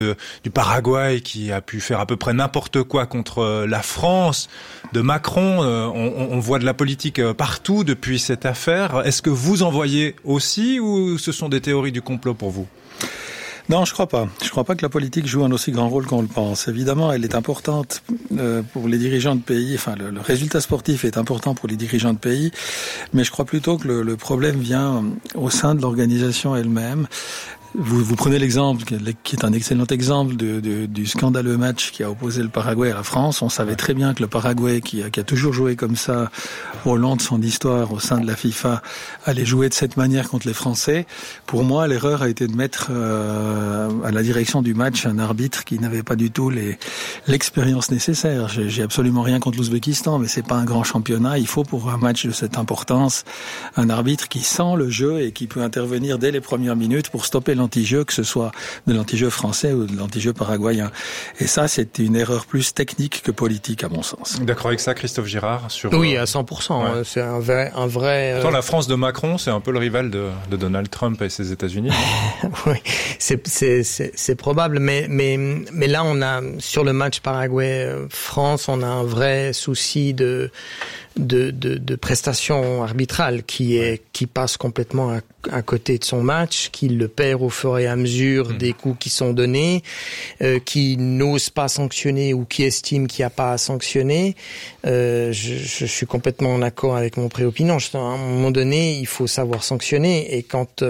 du Paraguay qui a pu faire à peu près n'importe quoi contre la France, de Macron. On voit de la politique partout depuis cette affaire. Est-ce que vous en voyez aussi ou ce sont des théories du complot pour vous ? Non, je crois pas. Je crois pas que la politique joue un aussi grand rôle qu'on le pense. Évidemment, elle est importante pour les dirigeants de pays. Enfin, le résultat sportif est important pour les dirigeants de pays, mais je crois plutôt que le problème vient au sein de l'organisation elle-même. Vous prenez l'exemple, qui est un excellent exemple du scandaleux match qui a opposé le Paraguay à la France. On savait très bien que le Paraguay, qui a toujours joué comme ça au long de son histoire au sein de la FIFA, allait jouer de cette manière contre les Français. Pour moi, l'erreur a été de mettre à la direction du match un arbitre qui n'avait pas du tout l'expérience nécessaire. J'ai absolument rien contre l'Ouzbékistan, mais c'est pas un grand championnat. Il faut, pour un match de cette importance, un arbitre qui sent le jeu et qui peut intervenir dès les premières minutes pour stopper l'anti-jeu, que ce soit de l'anti-jeu français ou de l'anti-jeu paraguayen. Et ça, c'est une erreur plus technique que politique, à mon sens. D'accord avec ça, Christophe Girard sur... Oui, à 100%. Ouais. C'est un vrai... Pourtant, la France de Macron, c'est un peu le rival de Donald Trump et ses États-Unis. Oui, c'est probable. Mais là, on a, sur le match Paraguay-France, on a un vrai souci de prestation arbitrale qui passe complètement à côté de son match, qui le perd au fur et à mesure des coups qui sont donnés, qui n'ose pas sanctionner ou qui estime qu'il n'y a pas à sanctionner. Je suis complètement en accord avec mon préopinion. À un moment donné, il faut savoir sanctionner, et quand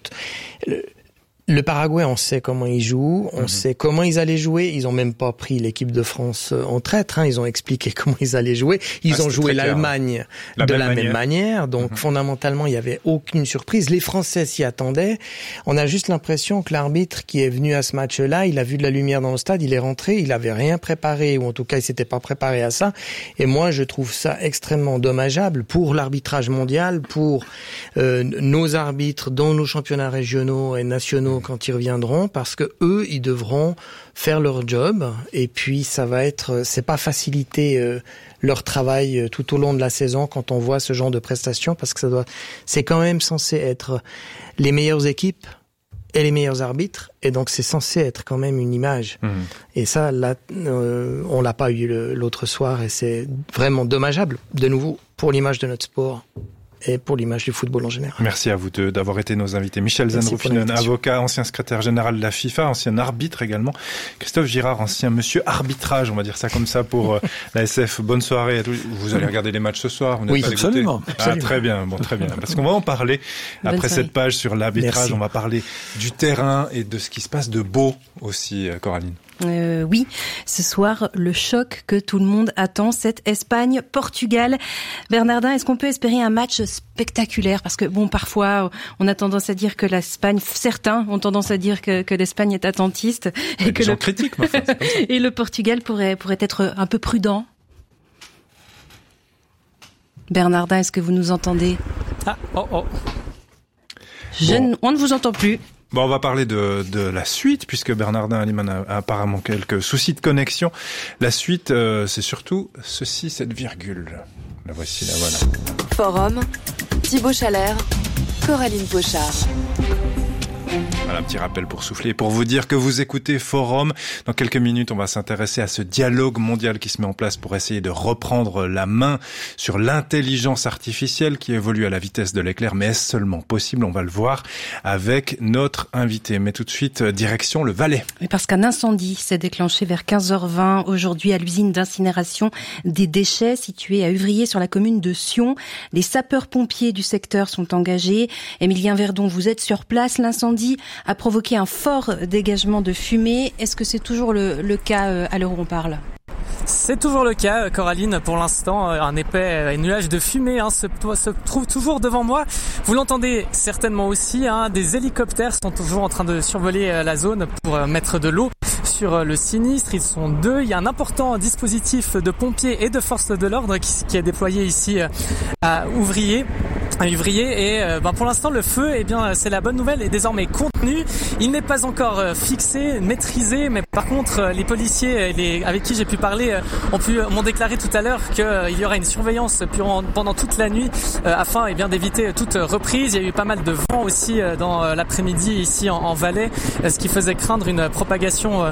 le Paraguay, on sait comment ils jouent, on sait comment ils allaient jouer. Ils ont même pas pris l'équipe de France en traître, Ils ont expliqué comment ils allaient jouer. Ils ont joué l'Allemagne de la même manière. Donc, fondamentalement, il y avait aucune surprise. Les Français s'y attendaient. On a juste l'impression que l'arbitre qui est venu à ce match-là, il a vu de la lumière dans le stade, il est rentré, il avait rien préparé, ou en tout cas, il s'était pas préparé à ça. Et moi, je trouve ça extrêmement dommageable pour l'arbitrage mondial, pour nos arbitres dans nos championnats régionaux et nationaux quand ils reviendront, parce que eux, ils devront faire leur job, et puis c'est pas faciliter leur travail tout au long de la saison quand on voit ce genre de prestations, parce que c'est quand même censé être les meilleures équipes et les meilleurs arbitres, et donc c'est censé être quand même une image. Et ça, là, on l'a pas eu l'autre soir, et c'est vraiment dommageable, de nouveau, pour l'image de notre sport et pour l'image du football en général. Merci à vous deux d'avoir été nos invités. Michel Zanrufinen, avocat, ancien secrétaire général de la FIFA, ancien arbitre également. Christophe Girard, ancien monsieur arbitrage, on va dire ça comme ça, pour la SF. Bonne soirée à tous. Vous allez regarder les matchs ce soir, vous n'êtes pas absolument. Ah, très bien, très bien. Parce qu'on va en parler après cette page sur l'arbitrage. Merci. On va parler du terrain et de ce qui se passe de beau aussi, Coraline. Oui, ce soir, le choc que tout le monde attend, cette Espagne-Portugal. Bernardin, est-ce qu'on peut espérer un match spectaculaire? Parce que parfois, on a tendance à dire que certains ont tendance à dire que l'Espagne est attentiste et que gens critiquent, mais enfin, c'est comme ça. Et le Portugal pourrait être un peu prudent. Bernardin, est-ce que vous nous entendez? On ne vous entend plus. Bon, on va parler de la suite, puisque Bernardin Aliman a apparemment quelques soucis de connexion. La suite, c'est surtout cette virgule. La voici, la voilà. Forum, Thibaut Chalère, Coraline Pochard. Voilà, un petit rappel pour souffler et pour vous dire que vous écoutez Forum. Dans quelques minutes, on va s'intéresser à ce dialogue mondial qui se met en place pour essayer de reprendre la main sur l'intelligence artificielle qui évolue à la vitesse de l'éclair. Mais est-ce seulement possible? On va le voir avec notre invité. Mais tout de suite, direction le Valais. Oui, parce qu'un incendie s'est déclenché vers 15h20 aujourd'hui à l'usine d'incinération des déchets située à Uvrier sur la commune de Sion. Les sapeurs-pompiers du secteur sont engagés. Émilien Verdon, vous êtes sur place. L'incendie a provoqué un fort dégagement de fumée. Est-ce que c'est toujours le cas à l'heure où on parle ? C'est toujours le cas, Coraline. Pour l'instant, un épais nuage de fumée se trouve toujours devant moi. Vous l'entendez certainement aussi. Des hélicoptères sont toujours en train de survoler la zone pour mettre de l'eau sur le sinistre. Ils sont 2. Il y a un important dispositif de pompiers et de forces de l'ordre qui est déployé ici à Uvrier. Et pour l'instant, le feu, c'est la bonne nouvelle, est désormais contenu. Il n'est pas encore fixé, maîtrisé, mais par contre, les policiers avec qui j'ai pu parler m'ont déclaré tout à l'heure qu'il y aura une surveillance pendant toute la nuit afin d'éviter toute reprise. Il y a eu pas mal de vent aussi dans l'après-midi ici en Valais, ce qui faisait craindre une propagation